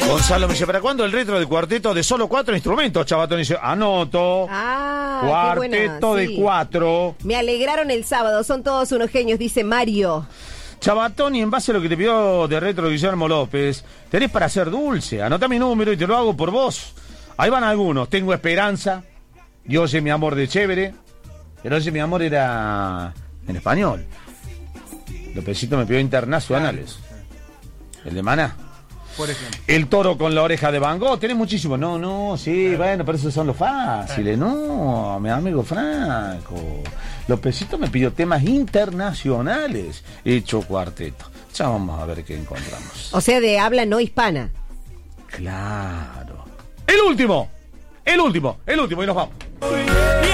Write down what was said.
Gonzalo me dice, ¿para cuándo el retro de cuarteto de solo 4 instrumentos? Chabatón dice, anoto. Cuarteto buena, de 4. Me alegraron el sábado, son todos unos genios, dice Mario. Chabatón, y en base a lo que te pidió de retro Guillermo López, tenés para ser dulce. Anota mi número y te lo hago por vos. Ahí van algunos. Tengo esperanza. Dios es mi amor de chévere. Pero ese mi amor era en español. Lópezito me pidió internacionales. El de Maná. Por ejemplo. El toro con la oreja de Van Gogh. Tenés muchísimo. No, sí, bueno, pero esos son los fáciles. No, mi amigo Franco. Lópezito me pidió temas internacionales. Hecho cuarteto. Ya vamos a ver qué encontramos. O sea, de habla no hispana. Claro. El último. Y nos vamos.